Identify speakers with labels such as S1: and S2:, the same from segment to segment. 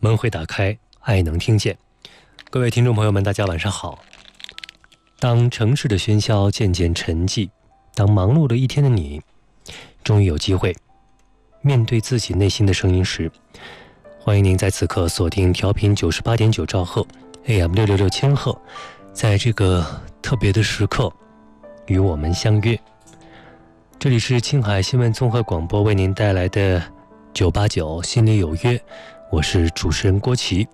S1: 门会打开，爱能听见。各位听众朋友们，大家晚上好。当城市的喧嚣渐渐沉寂，当忙碌了一天的你终于有机会面对自己内心的声音时，欢迎您在此刻锁定调频98.9兆赫 AM666千赫，在这个特别的时刻与我们相约。这里是青海新闻综合广播为您带来的989心里有约，我是主持人郭琦。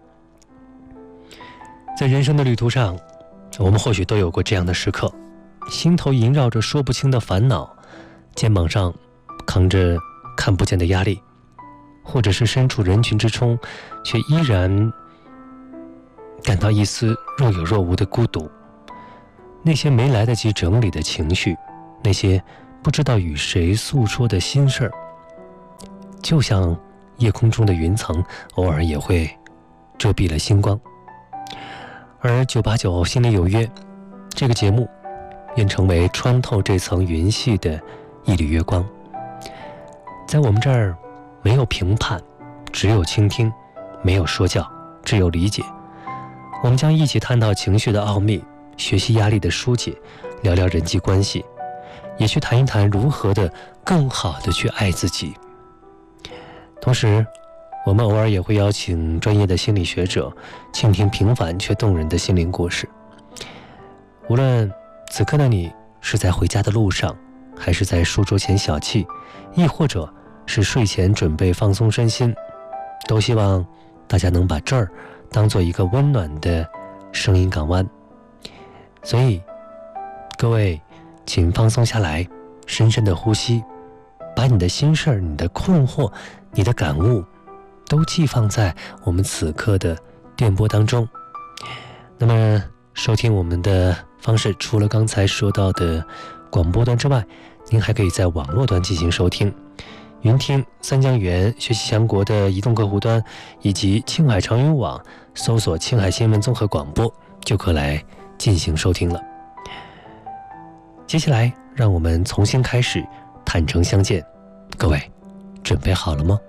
S1: 在人生的旅途上，我们或许都有过这样的时刻，心头萦绕着说不清的烦恼，肩膀上扛着看不见的压力，或者是身处人群之中，却依然感到一丝若有若无的孤独。那些没来得及整理的情绪，那些不知道与谁诉说的心事儿，就像夜空中的云层，偶尔也会遮蔽了星光。而989心里有约这个节目便成为穿透这层云系的一缕月光。在我们这儿没有评判，只有倾听；没有说教，只有理解。我们将一起探讨情绪的奥秘，学习压力的疏解，聊聊人际关系，也去谈一谈如何的更好的去爱自己。同时我们偶尔也会邀请专业的心理学者，倾听平凡却动人的心灵故事。无论此刻的你是在回家的路上，还是在书桌前小憩，亦或者是睡前准备放松身心，都希望大家能把这儿当做一个温暖的声音港湾。所以各位请放松下来，深深的呼吸，把你的心事儿、你的困惑、你的感悟都寄放在我们此刻的电波当中。那么收听我们的方式，除了刚才说到的广播端之外，您还可以在网络端进行收听。云听、三江源、学习强国的移动客户端，以及青海长云网搜索青海新闻综合广播，就可来进行收听了。接下来让我们重新开始，坦诚相见。各位准备好了吗？